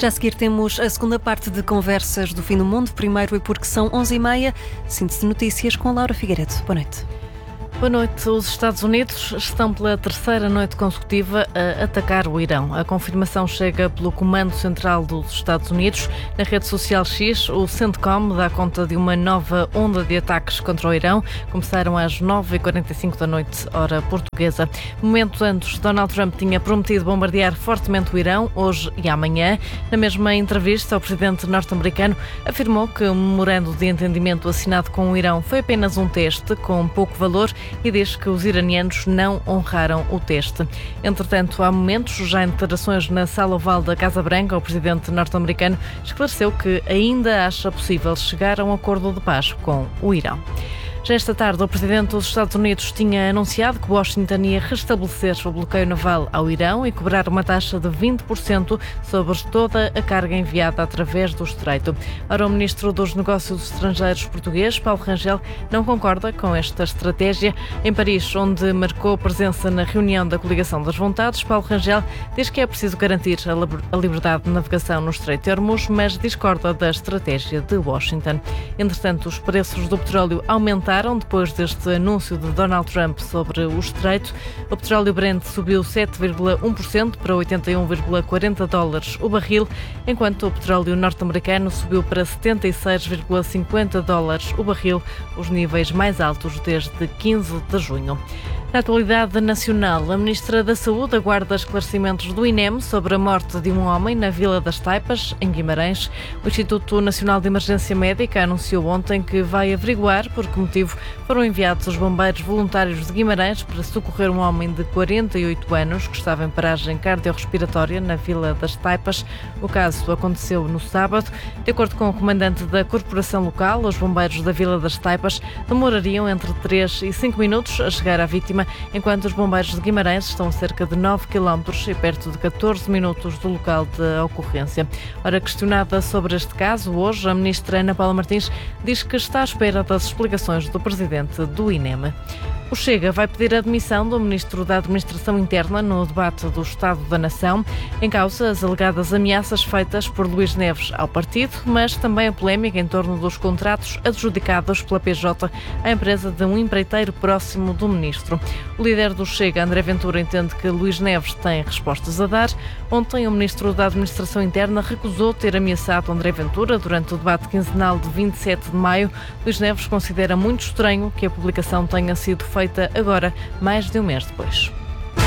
Já a seguir temos a segunda parte de Conversas do Fim do Mundo. Primeiro e porque são 11h30. Síntese de notícias com a Laura Figueiredo. Boa noite. Boa noite. Os Estados Unidos estão pela terceira noite consecutiva a atacar o Irão. A confirmação chega pelo Comando Central dos Estados Unidos. Na rede social X, o CENTCOM dá conta de uma nova onda de ataques contra o Irão. Começaram às 9h45 da noite, hora portuguesa. Momentos antes, Donald Trump tinha prometido bombardear fortemente o Irão, hoje e amanhã. Na mesma entrevista, o presidente norte-americano afirmou que o memorando de entendimento assinado com o Irão foi apenas um teste com pouco valor e diz que os iranianos não honraram o teste. Entretanto, há momentos, já em declarações na Sala Oval da Casa Branca, o presidente norte-americano esclareceu que ainda acha possível chegar a um acordo de paz com o Irão. Já esta tarde, o presidente dos Estados Unidos tinha anunciado que Washington ia restabelecer o bloqueio naval ao Irão e cobrar uma taxa de 20% sobre toda a carga enviada através do estreito. Ora, o ministro dos Negócios Estrangeiros português, Paulo Rangel, não concorda com esta estratégia. Em Paris, onde marcou presença na reunião da Coligação das Vontades, Paulo Rangel diz que é preciso garantir a liberdade de navegação no Estreito de Hormuz, mas discorda da estratégia de Washington. Entretanto, os preços do petróleo aumentaram depois deste anúncio de Donald Trump sobre o estreito. O petróleo Brent subiu 7,1% para 81,40 dólares o barril, enquanto o petróleo norte-americano subiu para 76,50 dólares o barril, os níveis mais altos desde 15 de junho. Na atualidade nacional, a Ministra da Saúde aguarda esclarecimentos do INEM sobre a morte de um homem na Vila das Taipas, em Guimarães. O Instituto Nacional de Emergência Médica anunciou ontem que vai averiguar por que motivo foram enviados os bombeiros voluntários de Guimarães para socorrer um homem de 48 anos que estava em paragem cardiorrespiratória na Vila das Taipas. O caso aconteceu no sábado. De acordo com o comandante da corporação local, os bombeiros da Vila das Taipas demorariam entre 3 e 5 minutos a chegar à vítima, enquanto os bombeiros de Guimarães estão a cerca de 9 km e perto de 14 minutos do local da ocorrência. Ora, questionada sobre este caso, hoje a ministra Ana Paula Martins diz que está à espera das explicações do presidente do INEM. O Chega vai pedir a admissão do ministro da Administração Interna no debate do Estado da Nação, em causa as alegadas ameaças feitas por Luís Neves ao partido, mas também a polémica em torno dos contratos adjudicados pela PJ à empresa de um empreiteiro próximo do ministro. O líder do Chega, André Ventura, entende que Luís Neves tem respostas a dar. Ontem, o ministro da Administração Interna recusou ter ameaçado André Ventura durante o debate quinzenal de 27 de maio. Luís Neves considera muito estranho que a publicação tenha sido feita agora, mais de um mês depois.